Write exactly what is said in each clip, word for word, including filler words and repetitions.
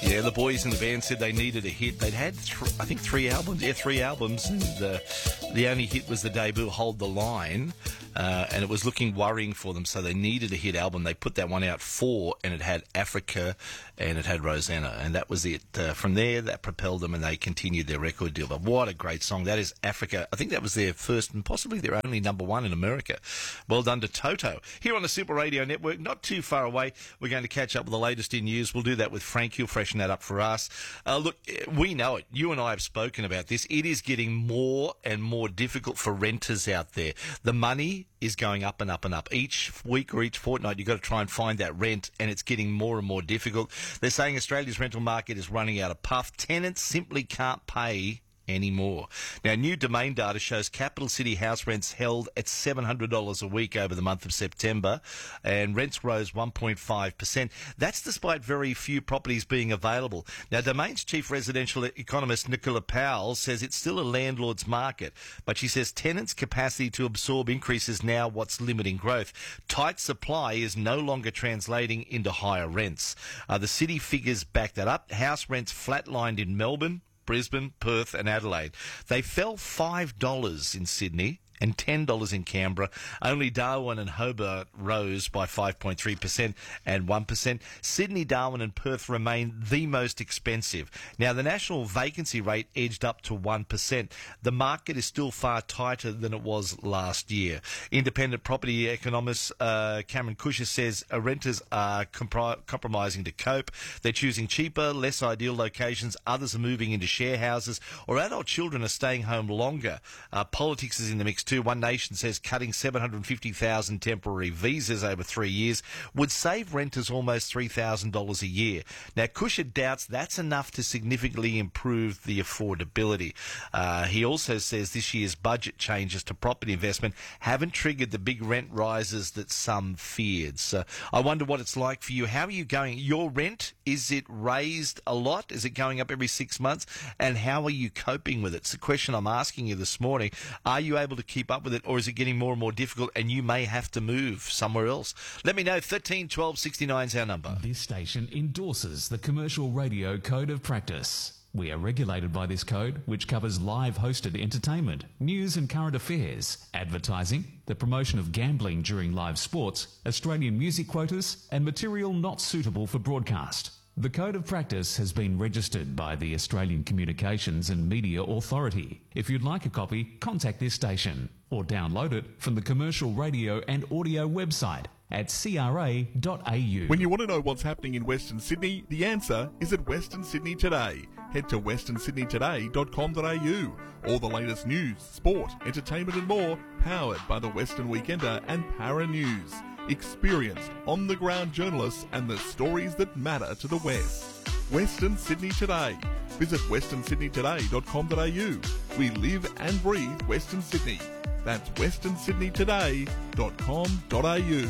Yeah, the boys in the band said they needed a hit. They'd had, th- I think, three albums. Yeah, three albums. And uh, the only hit was the debut, Hold the Line. Uh, and it was looking worrying for them, so they needed a hit album. They put that one out for, and it had Africa and it had Rosanna, and that was it. Uh, from there, that propelled them, and they continued their record deal. But what a great song. That is Africa. I think that was their first and possibly their only number one in America. Well done to Toto. Here on the Super Radio Network, not too far away, we're going to catch up with the latest in news. We'll do that with Frank. He'll freshen that up for us. Uh, look, we know it. You and I have spoken about this. It is getting more and more difficult for renters out there. The money is going up and up and up. Each week or each fortnight, you've got to try and find that rent, and it's getting more and more difficult. They're saying Australia's rental market is running out of puff. Tenants simply can't pay anymore. Now, new Domain data shows capital city house rents held at seven hundred dollars a week over the month of September, and rents rose one point five percent. That's despite very few properties being available. Now, Domain's chief residential economist, Nicola Powell, says it's still a landlord's market, but she says tenants' capacity to absorb increases now what's limiting growth. Tight supply is no longer translating into higher rents. Uh, the city figures back that up. House rents flatlined in Melbourne, Brisbane, Perth and Adelaide. They fell five dollars in Sydney and ten dollars in Canberra. Only Darwin and Hobart rose by five point three percent and one percent. Sydney, Darwin and Perth remain the most expensive. Now, the national vacancy rate edged up to one percent. The market is still far tighter than it was last year. Independent property economist uh, Cameron Cusher says uh, renters are compri- compromising to cope. They're choosing cheaper, less ideal locations. Others are moving into share houses, or adult children are staying home longer. Uh, politics is in the mix too. One Nation says cutting seven hundred fifty thousand temporary visas over three years would save renters almost three thousand dollars a year. Now, Cusher doubts that's enough to significantly improve the affordability. Uh, he also says this year's budget changes to property investment haven't triggered the big rent rises that some feared. So I wonder what it's like for you. How are you going? Your rent, is it raised a lot? Is it going up every six months? And how are you coping with it? It's the question I'm asking you this morning. Are you able to keep up with it, or is it getting more and more difficult and you may have to move somewhere else? Let me know. thirteen twelve sixty-nine is our number. This station endorses the Commercial Radio Code of Practice. We are regulated by this code, which covers live hosted entertainment, news and current affairs, advertising, the promotion of gambling during live sports, Australian music quotas, and material not suitable for broadcast. The Code of Practice has been registered by the Australian Communications and Media Authority. If you'd like a copy, contact this station or download it from the Commercial Radio and Audio website at c r a dot a u. When you want to know what's happening in Western Sydney, the answer is at Western Sydney Today. Head to western sydney today dot com dot a u. All the latest news, sport, entertainment and more, powered by the Western Weekender and Para News. Experienced, on-the-ground journalists and the stories that matter to the West. Western Sydney Today. Visit western sydney today dot com dot a u. We live and breathe Western Sydney. That's western sydney today dot com dot a u.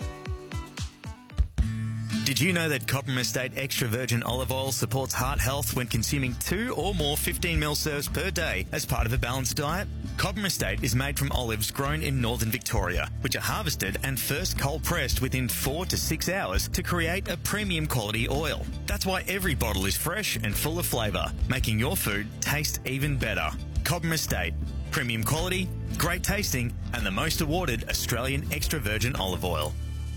Did you know that Cobram Estate Extra Virgin Olive Oil supports heart health when consuming two or more fifteen mil serves per day as part of a balanced diet? Cobram Estate is made from olives grown in northern Victoria, which are harvested and first cold pressed within four to six hours to create a premium quality oil. That's why every bottle is fresh and full of flavour, making your food taste even better. Cobram Estate. Premium quality, great tasting, and the most awarded Australian extra virgin olive oil.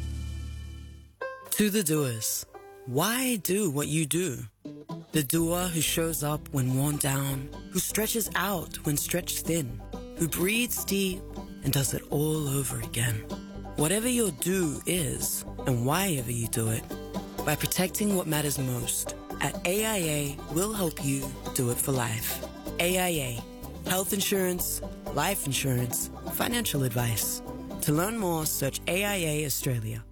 To the doers, why do what you do? The doer who shows up when worn down, who stretches out when stretched thin, who breathes deep and does it all over again. Whatever your do is, and why ever you do it, by protecting what matters most, at A I A, we'll help you do it for life. A I A. Health insurance, life insurance, financial advice. To learn more, search A I A Australia.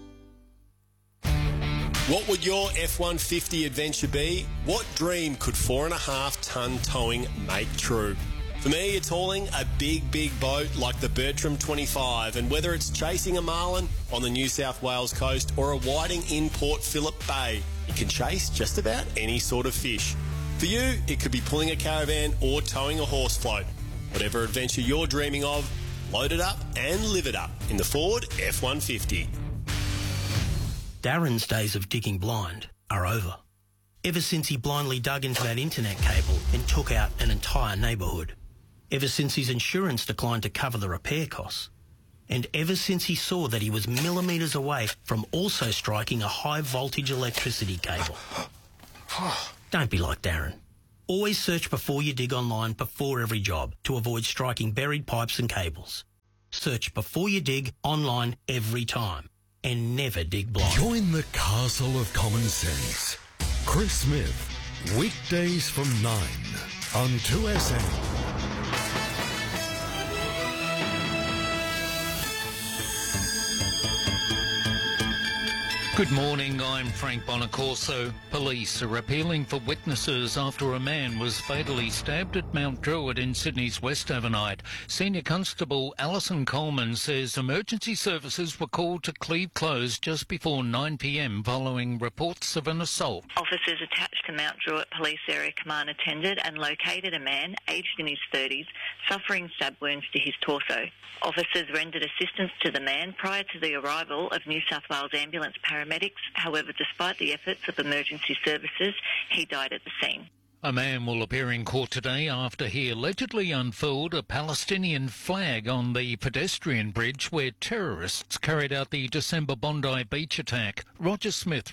What would your F one fifty adventure be? What dream could four and a half tonne towing make true? For me, it's hauling a big, big boat like the Bertram twenty-five, and whether it's chasing a marlin on the New South Wales coast or a whiting in Port Phillip Bay, it can chase just about any sort of fish. For you, it could be pulling a caravan or towing a horse float. Whatever adventure you're dreaming of, load it up and live it up in the Ford F one fifty. Darren's days of digging blind are over. ever since he blindly dug into that internet cable and took out an entire neighbourhood. Ever since his insurance declined to cover the repair costs. And ever since he saw that he was millimetres away from also striking a high-voltage electricity cable. Don't be like Darren. Always search before you dig online before every job to avoid striking buried pipes and cables. Search before you dig online every time. And never dig blind. Join the castle of common sense. Chris Smith, weekdays from nine on two S M. Good morning, I'm Frank Bonacorso. Police are appealing for witnesses after a man was fatally stabbed at Mount Druitt in Sydney's West overnight. Senior Constable Alison Coleman says emergency services were called to Cleve Close just before nine p m following reports of an assault. Officers attached to Mount Druitt Police Area Command attended and located a man aged in his thirties suffering stab wounds to his torso. Officers rendered assistance to the man prior to the arrival of New South Wales ambulance paramedics. However, despite the efforts of emergency services, he died at the scene. A man will appear in court today after he allegedly unfurled a Palestinian flag on the pedestrian bridge where terrorists carried out the December Bondi Beach attack. Roger Smith